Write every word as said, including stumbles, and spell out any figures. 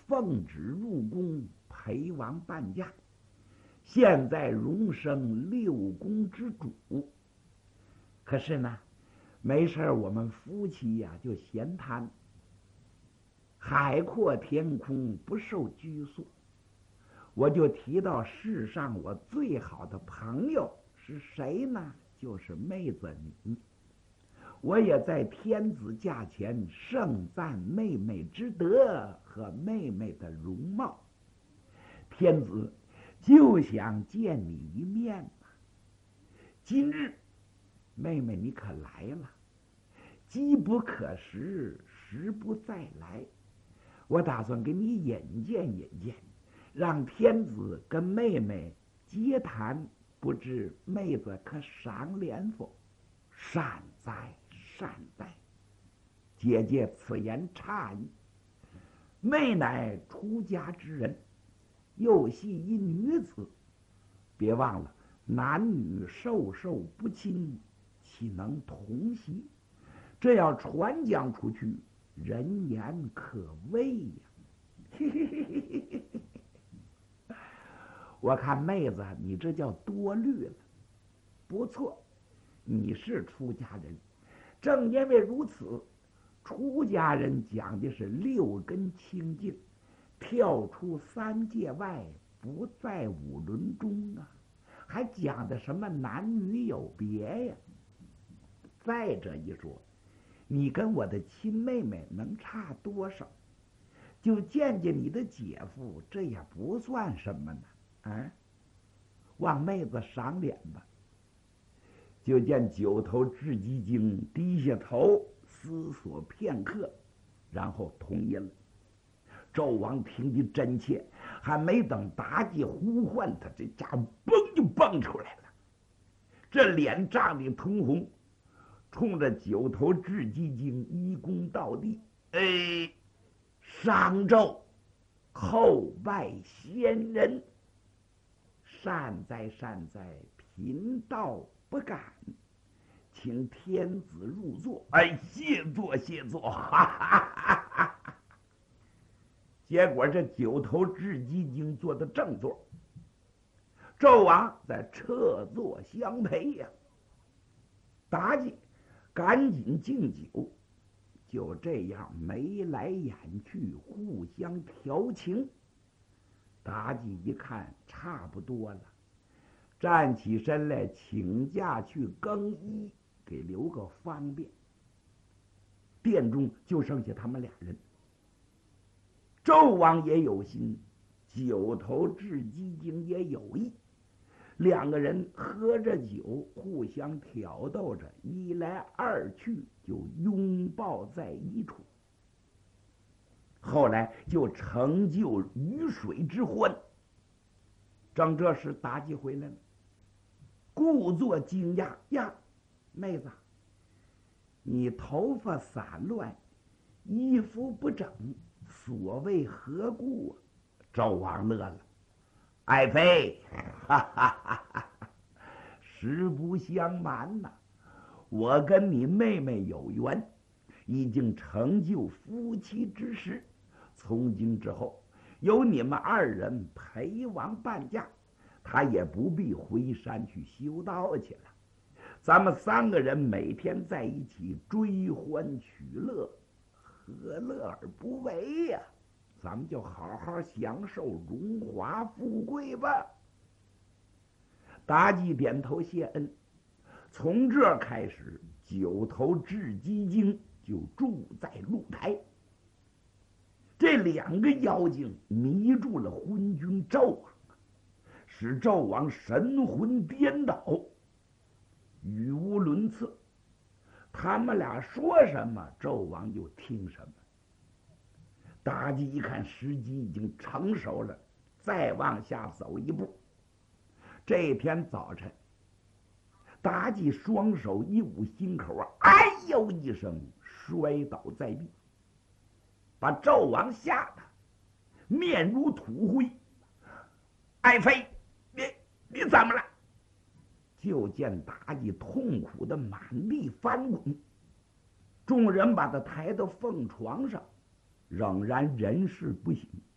奉旨入宫陪王伴驾，现在荣升六宫之主。可是呢，没事我们夫妻呀、啊、就闲谈，海阔天空，不受拘束。我就提到世上我最好的朋友是谁呢？就是妹子你。我也在天子驾前盛赞妹妹之德和妹妹的容貌，天子就想见你一面嘛。今日妹妹你可来了，机不可失，时不再来。我打算给你引荐引荐，让天子跟妹妹接谈，不知妹子可赏脸否？善哉善哉，姐姐此言差矣。妹乃出家之人，又系一女子，别忘了男女授受不亲，岂能同席？这要传讲出去，人言可畏呀、啊！我看妹子，你这叫多虑了。不错，你是出家人，正因为如此，出家人讲的是六根清净，跳出三界外，不在五伦中啊，还讲的什么男女有别呀？再者一说，你跟我的亲妹妹能差多少？就见见你的姐夫，这也不算什么呢。啊，望妹子赏脸吧。就见九头雉鸡精低下头思索片刻，然后同意了。纣王听得真切，还没等妲己呼唤他，这家伙嘣就蹦出来了，这脸涨得通红，冲着九头雉鸡精一躬到地。哎，商纣后拜先人，善哉善哉，贫道不敢，请天子入座。哎，谢座谢座，哈哈哈哈！结果这九头雉鸡精坐的正座，纣王在侧坐相陪呀、啊。妲己赶紧敬酒，就这样眉来眼去，互相调情。妲己一看差不多了，站起身来请假去更衣，给留个方便。殿中就剩下他们俩人。纣王也有心，九头雉鸡精也有意，两个人喝着酒，互相挑逗着，一来二去就拥抱在一处。后来就成就鱼水之欢。正这时，妲己回来了，故作惊讶呀，妹子，你头发散乱，衣服不整，所谓何故啊？纣王乐了，爱妃，哈哈哈哈，实不相瞒呐、啊，我跟你妹妹有缘，已经成就夫妻之实。从今之后，由你们二人陪王伴驾，他也不必回山去修道去了。咱们三个人每天在一起追欢取乐，何乐而不为呀、啊？咱们就好好享受荣华富贵吧。妲己点头谢恩。从这开始，九头雉鸡精就住在露台。这两个妖精迷住了昏君纣王，使纣王神魂颠倒，语无伦次。他们俩说什么，纣王就听什么。妲己一看时机已经成熟了，再往下走一步。这天早晨，妲己双手一捂心口啊，哎呦一声摔倒在地，把纣王吓得面如土灰。爱妃，你你怎么了？就见妲己痛苦的满地翻滚，众人把她抬到凤床上，仍然人事不省。